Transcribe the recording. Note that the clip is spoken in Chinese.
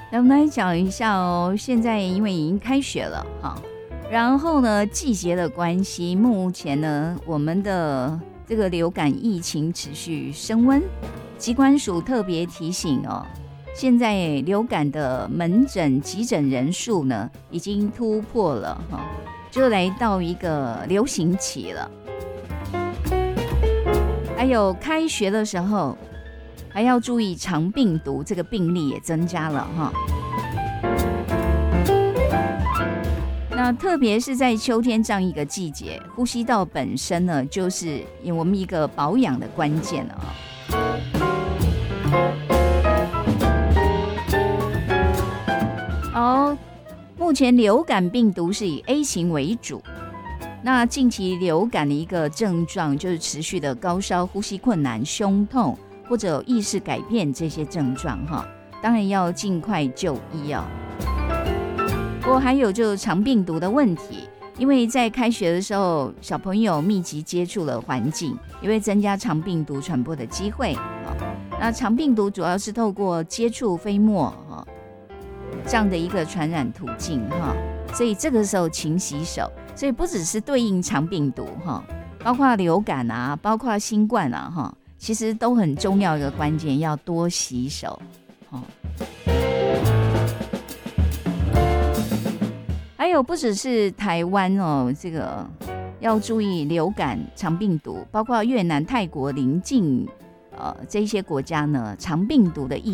那我们来讲一下哦，现在因为已经开学了哈，然后呢，季节的关系，目前呢，我们的这个流感疫情持续升温，疾管署特别提醒哦，现在流感的门诊急诊人数呢，已经突破了哈，就来到一个流行期了。还有开学的时候，还要注意肠病毒这个病例也增加了哈。那特别是在秋天这样一个季节，呼吸道本身呢，就是我们一个保养的关键了好，目前流感病毒是以 A 型为主。那近期流感的一个症状就是持续的高烧、呼吸困难、胸痛或者有意识改变这些症状哈，当然要尽快就医哦。不过还有就是肠病毒的问题，因为在开学的时候，小朋友密集接触了环境，也会增加肠病毒传播的机会。那肠病毒主要是透过接触飞沫这样的一个传染途径哈，所以这个时候勤洗手。所以不只是对应肠病毒哈，包括流感啊，包括新冠啊哈，其实都很重要一个关键，要多洗手。还有不只是台湾哦，这个要注意流感、肠病毒，包括越南、泰国邻近这些国家呢，肠病毒的疫